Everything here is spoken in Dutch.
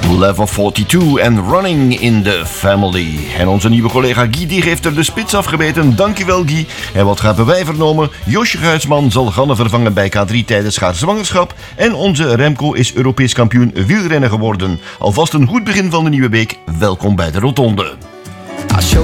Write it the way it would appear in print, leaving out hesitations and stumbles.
Level 42 en Running in the Family. En onze nieuwe collega Guy die heeft er de spits afgebeten. Dankjewel Guy. En wat hebben wij vernomen? Josje Guitsman zal Ganne vervangen bij K3 tijdens haar zwangerschap. En onze Remco is Europees kampioen wielrennen geworden. Alvast een goed begin van de nieuwe week. Welkom bij de Rotonde.